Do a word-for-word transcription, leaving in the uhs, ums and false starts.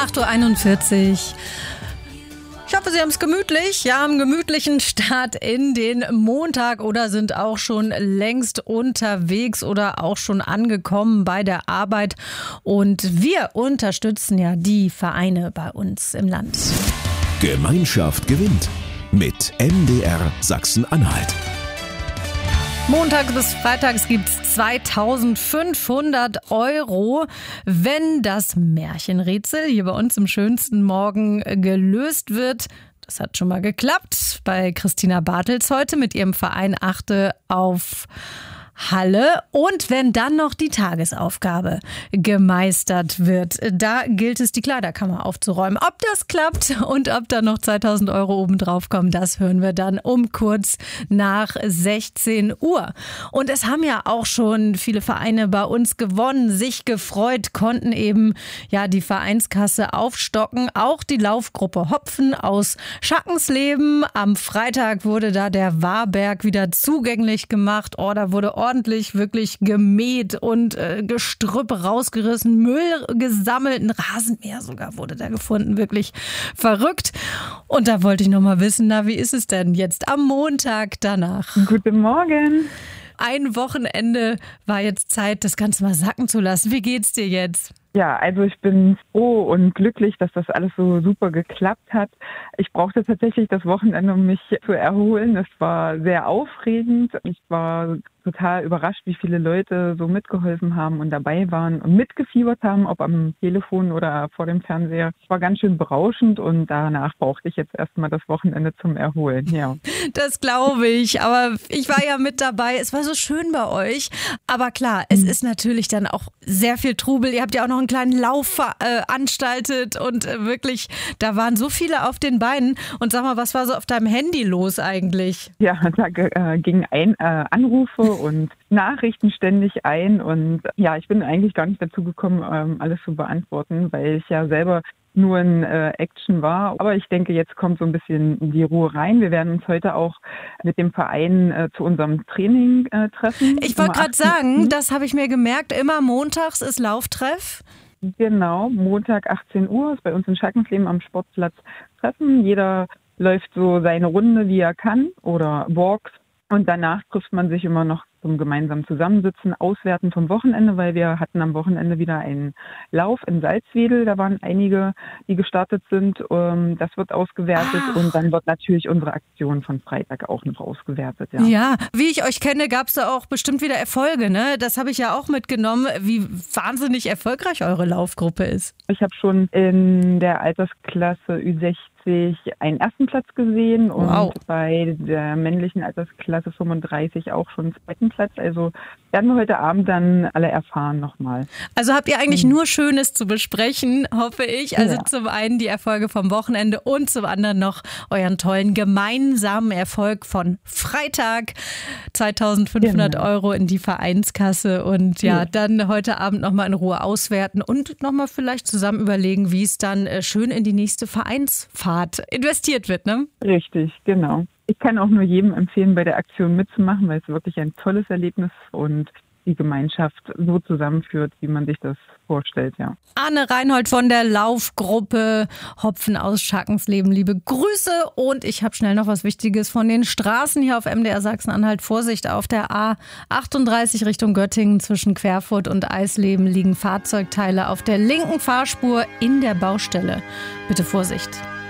acht Uhr einundvierzig. Ich hoffe, Sie haben es gemütlich, ja, einen gemütlichen Start in den Montag oder sind auch schon längst unterwegs oder auch schon angekommen bei der Arbeit. Und wir unterstützen ja die Vereine bei uns im Land. Gemeinschaft gewinnt mit M D R Sachsen-Anhalt. Montags bis freitags gibt es zweitausendfünfhundert Euro, wenn das Märchenrätsel hier bei uns im schönsten Morgen gelöst wird. Das hat schon mal geklappt bei Christina Bartels heute mit ihrem Verein Achte auf Halle. Und wenn dann noch die Tagesaufgabe gemeistert wird, da gilt es, die Kleiderkammer aufzuräumen. Ob das klappt und ob da noch zweitausend Euro obendrauf kommen, das hören wir dann um kurz nach sechzehn Uhr. Und es haben ja auch schon viele Vereine bei uns gewonnen, sich gefreut, konnten eben ja die Vereinskasse aufstocken. Auch die Laufgruppe Hopfen aus Schackensleben. Am Freitag wurde da der Warberg wieder zugänglich gemacht. Oh, da wurde ordentlich wirklich gemäht und äh, Gestrüpp rausgerissen, Müll gesammelt, ein Rasenmäher sogar wurde da gefunden, wirklich verrückt. Und da wollte ich noch mal wissen, na, wie ist es denn jetzt am Montag danach? Guten Morgen. Ein Wochenende war jetzt Zeit, das Ganze mal sacken zu lassen. Wie geht's dir jetzt? Ja, also ich bin froh und glücklich, dass das alles so super geklappt hat. Ich brauchte tatsächlich das Wochenende, um mich zu erholen. Es war sehr aufregend. Ich war total überrascht, wie viele Leute so mitgeholfen haben und dabei waren und mitgefiebert haben, ob am Telefon oder vor dem Fernseher. Es war ganz schön berauschend und danach brauchte ich jetzt erstmal das Wochenende zum Erholen. Ja. Das glaube ich, aber ich war ja mit dabei. Es war so schön bei euch. Aber klar, es ist natürlich dann auch sehr viel Trubel. Ihr habt ja auch noch einen kleinen Lauf veranstaltet und äh, wirklich, da waren so viele auf den Beinen. Und sag mal, was war so auf deinem Handy los eigentlich? Ja, da äh, gingen ein, äh, Anrufe und Nachrichten ständig ein und ja, ich bin eigentlich gar nicht dazu gekommen, ähm, alles zu beantworten, weil ich ja selber nur in äh, Action war. Aber ich denke, jetzt kommt so ein bisschen die Ruhe rein. Wir werden uns heute auch mit dem Verein äh, zu unserem Training äh, treffen. Ich wollte gerade sagen, das habe ich mir gemerkt, immer montags ist Lauftreff. Genau, Montag achtzehn Uhr ist bei uns in Schackensleben am Sportplatz Treffen. Jeder läuft so seine Runde, wie er kann oder walks. Und danach trifft man sich immer noch zum gemeinsamen Zusammensitzen, Auswerten vom Wochenende, weil wir hatten am Wochenende wieder einen Lauf in Salzwedel. Da waren einige, die gestartet sind. Das wird ausgewertet Ach. Und dann wird natürlich unsere Aktion von Freitag auch noch ausgewertet. Ja, ja, wie ich euch kenne, gab es da auch bestimmt wieder Erfolge, ne? Das habe ich ja auch mitgenommen, wie wahnsinnig erfolgreich eure Laufgruppe ist. Ich habe schon in der Altersklasse Ü sechzig einen ersten Platz gesehen und wow. bei der männlichen Altersklasse fünfunddreißig auch schon einen zweiten Platz. Also werden wir heute Abend dann alle erfahren nochmal. Also habt ihr eigentlich mhm. nur Schönes zu besprechen, hoffe ich. Also ja. zum einen die Erfolge vom Wochenende und zum anderen noch euren tollen gemeinsamen Erfolg von Freitag. zweitausendfünfhundert genau. Euro in die Vereinskasse und ja, ja. dann heute Abend nochmal in Ruhe auswerten und nochmal vielleicht zusammen überlegen, wie es dann schön in die nächste Vereinsfahrt investiert wird, ne? Richtig, genau. Ich kann auch nur jedem empfehlen, bei der Aktion mitzumachen, weil es wirklich ein tolles Erlebnis und die Gemeinschaft so zusammenführt, wie man sich das vorstellt, ja. Anne Reinhold von der Laufgruppe Hopfen aus Schackensleben, liebe Grüße. Und ich habe schnell noch was Wichtiges von den Straßen hier auf M D R Sachsen-Anhalt. Vorsicht, auf der A achtunddreißig Richtung Göttingen zwischen Querfurt und Eisleben liegen Fahrzeugteile auf der linken Fahrspur in der Baustelle. Bitte Vorsicht.